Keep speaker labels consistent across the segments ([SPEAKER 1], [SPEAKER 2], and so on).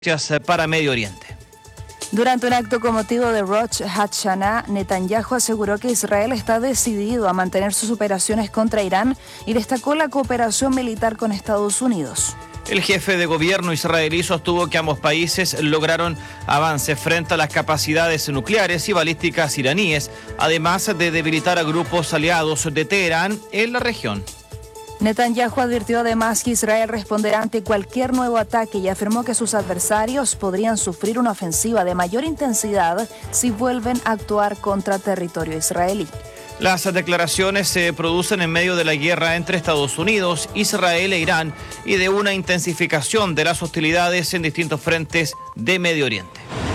[SPEAKER 1] para Medio Oriente.
[SPEAKER 2] Durante un acto con motivo de Rosh Hashanah, Netanyahu aseguró que Israel está decidido a mantener sus operaciones contra Irán y destacó la cooperación militar con Estados Unidos.
[SPEAKER 1] El jefe de gobierno israelí sostuvo que ambos países lograron avances frente a las capacidades nucleares y balísticas iraníes, además de debilitar a grupos aliados de Teherán en la región.
[SPEAKER 2] Netanyahu advirtió además que Israel responderá ante cualquier nuevo ataque y afirmó que sus adversarios podrían sufrir una ofensiva de mayor intensidad si vuelven a actuar contra territorio israelí.
[SPEAKER 1] Las declaraciones se producen en medio de la guerra entre Estados Unidos, Israel e Irán y de una intensificación de las hostilidades en distintos frentes de Medio Oriente.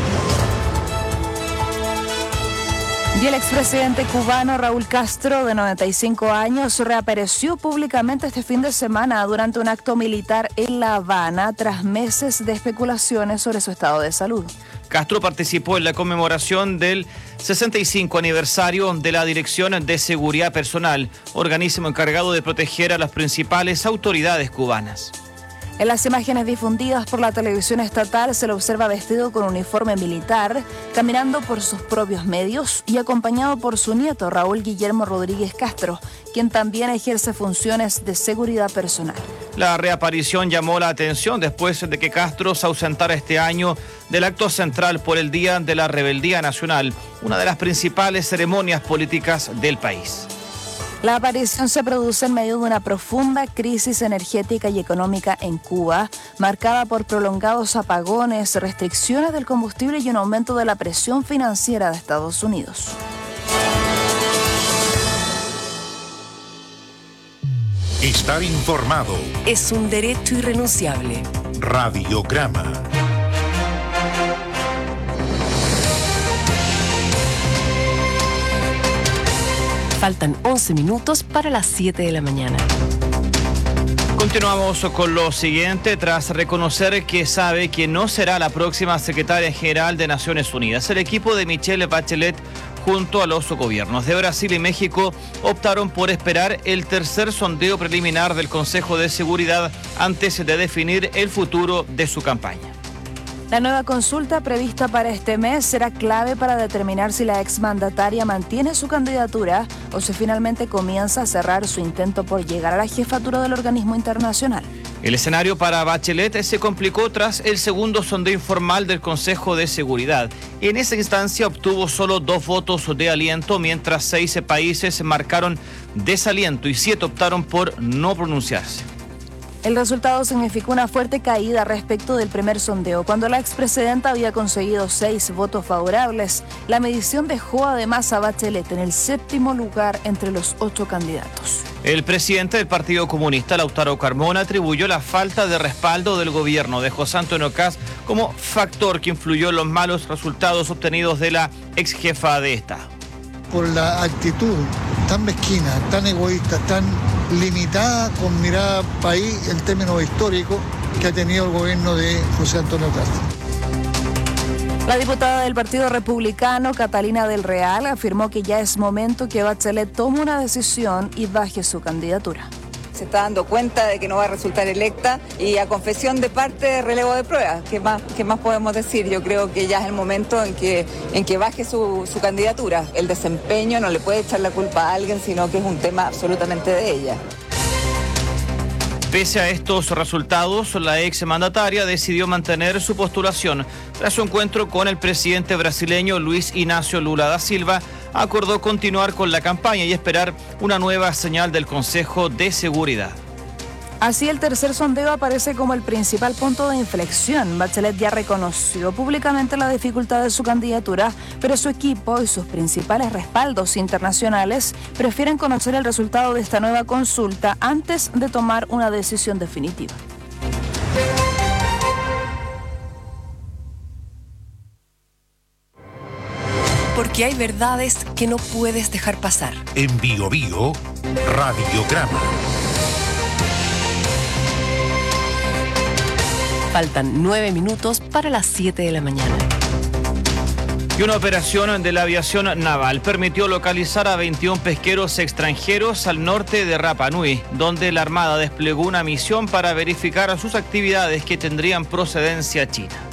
[SPEAKER 2] Y el expresidente cubano Raúl Castro, de 95 años, reapareció públicamente este fin de semana durante un acto militar en La Habana tras meses de especulaciones sobre su estado de salud.
[SPEAKER 1] Castro participó en la conmemoración del 65 aniversario de la Dirección de Seguridad Personal, organismo encargado de proteger a las principales autoridades cubanas.
[SPEAKER 2] En las imágenes difundidas por la televisión estatal se lo observa vestido con uniforme militar, caminando por sus propios medios y acompañado por su nieto Raúl Guillermo Rodríguez Castro, quien también ejerce funciones de seguridad personal.
[SPEAKER 1] La reaparición llamó la atención después de que Castro se ausentara este año del acto central por el Día de la Rebeldía Nacional, una de las principales ceremonias políticas del país.
[SPEAKER 2] La aparición se produce en medio de una profunda crisis energética y económica en Cuba, marcada por prolongados apagones, restricciones del combustible y un aumento de la presión financiera de Estados Unidos.
[SPEAKER 3] Estar informado
[SPEAKER 4] es un derecho irrenunciable.
[SPEAKER 3] Radiograma.
[SPEAKER 4] Faltan 11 minutos para las 7 de la mañana.
[SPEAKER 1] Continuamos con lo siguiente. Tras reconocer que sabe que no será la próxima secretaria general de Naciones Unidas, el equipo de Michelle Bachelet junto a los gobiernos de Brasil y México optaron por esperar el tercer sondeo preliminar del Consejo de Seguridad antes de definir el futuro de su campaña.
[SPEAKER 2] La nueva consulta prevista para este mes será clave para determinar si la exmandataria mantiene su candidatura o si finalmente comienza a cerrar su intento por llegar a la jefatura del organismo internacional.
[SPEAKER 1] El escenario para Bachelet se complicó tras el segundo sondeo informal del Consejo de Seguridad. En esa instancia obtuvo solo 2 votos de aliento, mientras 6 países marcaron desaliento y 7 optaron por no pronunciarse.
[SPEAKER 2] El resultado significó una fuerte caída respecto del primer sondeo. Cuando la expresidenta había conseguido 6 votos favorables, la medición dejó además a Bachelet en el 7º lugar entre los 8 candidatos.
[SPEAKER 1] El presidente del Partido Comunista, Lautaro Carmona, atribuyó la falta de respaldo del gobierno de José Antonio Kast como factor que influyó en los malos resultados obtenidos de la ex jefa de Estado.
[SPEAKER 5] Por la actitud tan mezquina, tan egoísta, tan limitada con mirada país en términos históricos que ha tenido el gobierno de José Antonio Kast.
[SPEAKER 2] La diputada del Partido Republicano, Catalina del Real, afirmó que ya es momento que Bachelet tome una decisión y baje su candidatura.
[SPEAKER 6] Se está dando cuenta de que no va a resultar electa y a confesión de parte, relevo de pruebas. ¿Qué más podemos decir? Yo creo que ya es el momento en que baje su candidatura. El desempeño no le puede echar la culpa a alguien, sino que es un tema absolutamente de ella.
[SPEAKER 1] Pese a estos resultados, la exmandataria decidió mantener su postulación. Tras su encuentro con el presidente brasileño Luis Inácio Lula da Silva, acordó continuar con la campaña y esperar una nueva señal del Consejo de Seguridad.
[SPEAKER 2] Así, el tercer sondeo aparece como el principal punto de inflexión. Bachelet ya reconoció públicamente la dificultad de su candidatura, pero su equipo y sus principales respaldos internacionales prefieren conocer el resultado de esta nueva consulta antes de tomar una decisión definitiva.
[SPEAKER 4] Porque hay verdades que no puedes dejar pasar.
[SPEAKER 3] En Bio Bio, Radiograma.
[SPEAKER 4] Faltan 9 minutos para las 7 de la mañana.
[SPEAKER 1] Y una operación de la aviación naval permitió localizar a 21 pesqueros extranjeros al norte de Rapa Nui, donde la Armada desplegó una misión para verificar sus actividades que tendrían procedencia china.